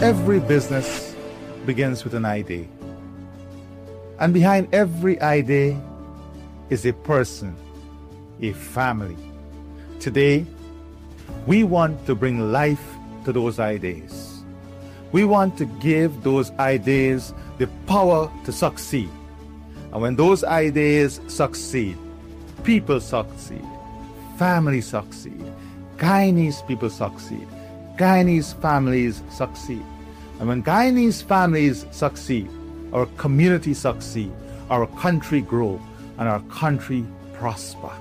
Every business begins with an idea. And behind every idea is a person, a family. Today, we want to bring life to those ideas. We want to give those ideas the power to succeed. And when those ideas succeed, people succeed, families succeed, Guyanese people succeed, Guyanese families succeed. And when Guyanese families succeed, our community succeed, our country grow, and our country prosper.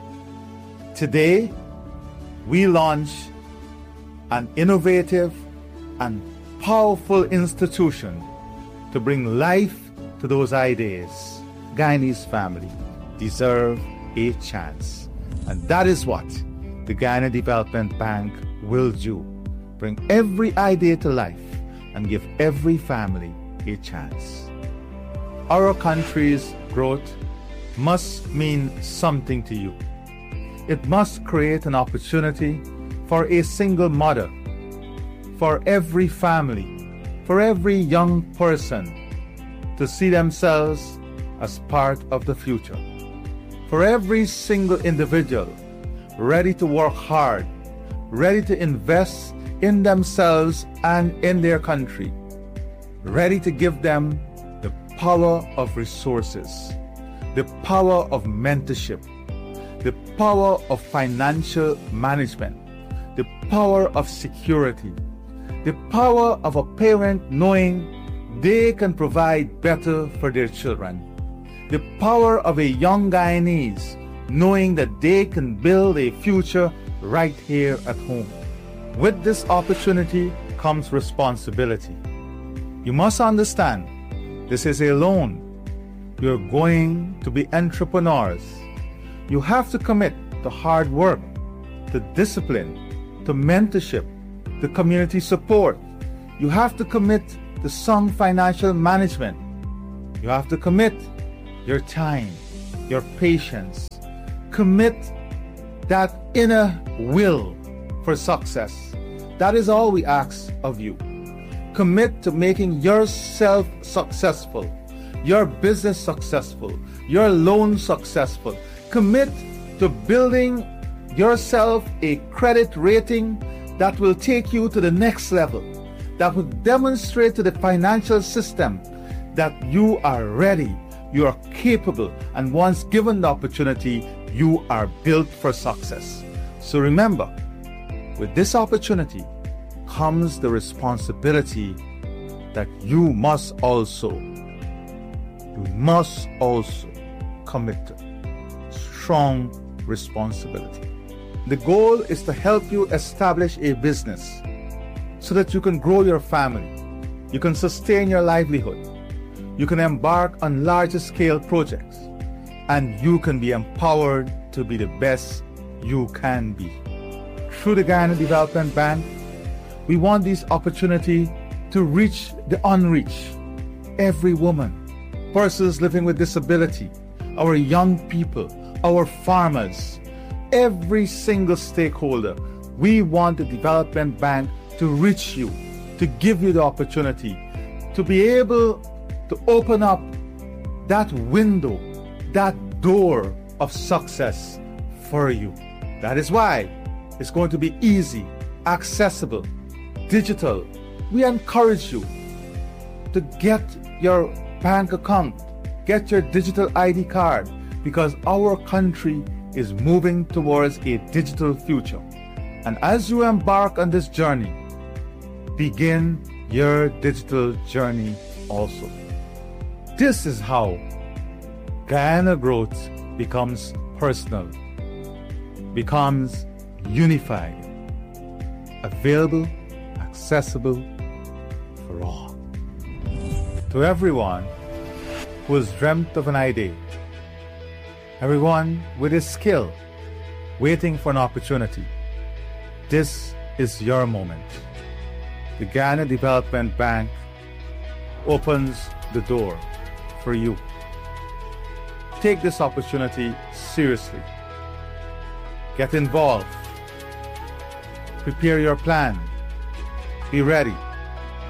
Today, we launch an innovative and powerful institution to bring life to those ideas. Guyanese family deserve a chance. And that is what the Guyana Development Bank will do. Bring every idea to life and give every family a chance. Our country's growth must mean something to you. It must create an opportunity for a single mother, for every family, for every young person to see themselves as part of the future. For every single individual ready to work hard, ready to invest in themselves and in their country, ready to give them the power of resources, the power of mentorship, the power of financial management, the power of security, the power of a parent knowing they can provide better for their children, the power of a young Guyanese knowing that they can build a future right here at home. With this opportunity comes responsibility. You must understand, this is a loan. You're going to be entrepreneurs. You have to commit to hard work, to discipline, to mentorship, to community support. You have to commit to sound financial management. You have to commit your time, your patience. Commit that inner will for success. That is all we ask of you. Commit to making yourself successful, your business successful, your loan successful. Commit to building yourself a credit rating that will take you to the next level, that will demonstrate to the financial system that you are ready, you are capable, and once given the opportunity, you are built for success. So remember, with this opportunity comes the responsibility that you must also commit to. Strong responsibility. The goal is to help you establish a business so that you can grow your family, you can sustain your livelihood, you can embark on larger scale projects, and you can be empowered to be the best you can be. Through the Guyana Development Bank, we want this opportunity to reach the unreached. Every woman, persons living with disability, our young people, our farmers, every single stakeholder. We want the Development Bank to reach you, to give you the opportunity to be able to open up that window, that door of success for you. That is why it's going to be easy, accessible, digital. We encourage you to get your bank account, get your digital ID card, because our country is moving towards a digital future. And as you embark on this journey, begin your digital journey also. This is how Guyana growth becomes personal, becomes unified, available, accessible for all. To everyone who has dreamt of an idea, everyone with a skill waiting for an opportunity, this is your moment. The Guyana Development Bank opens the door for you. Take this opportunity seriously. Get involved. Prepare your plan. Be ready.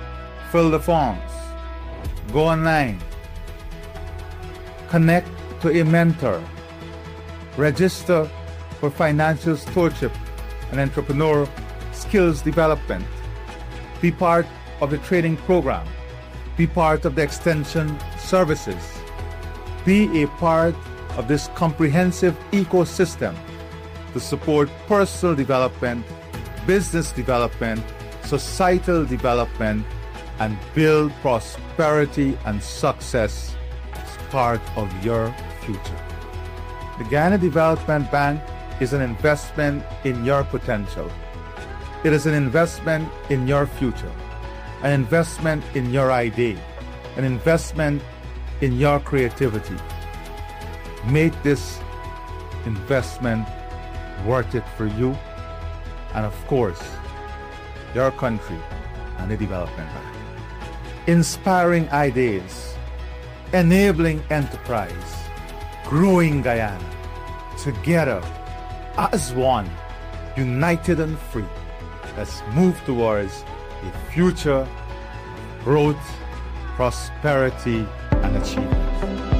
fill the forms, go online, connect to a mentor, register for financial stewardship and entrepreneur skills development, be part of the training program, be part of the extension services, be a part of this comprehensive ecosystem to support personal development, business development, societal development, and build prosperity and success as part of your future. The Guyana Development Bank is an investment in your potential. It is an investment in your future, an investment in your idea, an investment in your creativity. Make this investment worth it for you and, of course, your country and the Development Bank. Inspiring ideas, enabling enterprise, growing Guyana, together as one, united and free. Let's move towards a future of growth, prosperity, and achievement.